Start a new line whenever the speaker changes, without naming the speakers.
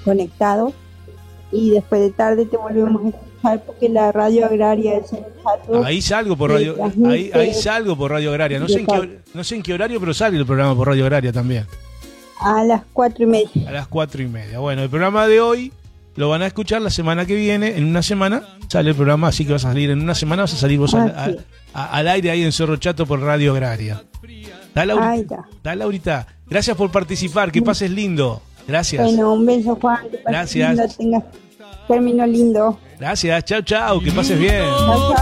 conectado. Y después de tarde te volvemos a escuchar porque la radio agraria de Cerro Chato.
Ahí salgo por radio, ahí salgo por Radio Agraria. No sé en qué horario, pero sale el programa por Radio Agraria también.
A las 4:30.
A las 4:30. Bueno, el programa de hoy lo van a escuchar la semana que viene. En una semana sale el programa, así que vas a salir. En una semana vas a salir vos al aire ahí en Cerro Chato por Radio Agraria. Dale, Laurita. Gracias por participar. Que pases lindo. Gracias.
Bueno, un beso, Juan.
Gracias.
Lindo, tengas término lindo.
Gracias. Chau, chau. Que pases bien.
Chau, chau.